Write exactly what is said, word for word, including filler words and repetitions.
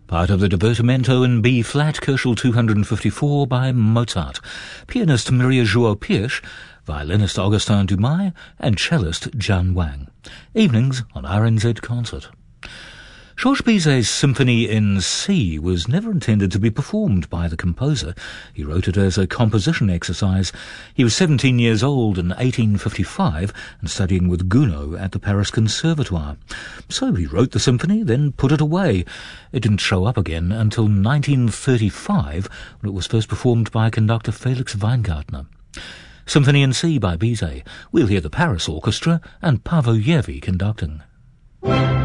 Part of the Divertimento in B-flat, Köchel two fifty-four by Mozart. Pianist Maria João Pires, violinist Augustin Dumay, and cellist Jan Wang. Evenings on R N Z Concert. Georges Bizet's Symphony in C was never intended to be performed by the composer. He wrote it as a composition exercise. He was seventeen years old in eighteen fifty-five and studying with Gounod at the Paris Conservatoire. So he wrote the symphony, then put it away. It didn't show up again until nineteen thirty-five, when it was first performed by conductor Felix Weingartner. Symphony in C by Bizet. We'll hear the Paris Orchestra and Paavo Järvi conducting.